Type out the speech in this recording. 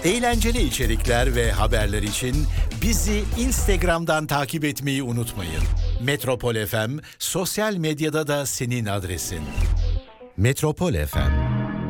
Eğlenceli içerikler ve haberler için bizi Instagram'dan takip etmeyi unutmayın. Metropol FM sosyal medyada da senin adresin. Metropol FM